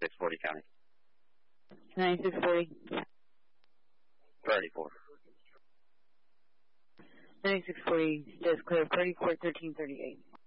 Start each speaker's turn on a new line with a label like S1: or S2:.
S1: 9640 county.
S2: 9640.
S1: 34.
S2: 9640, just clear 34, 1338.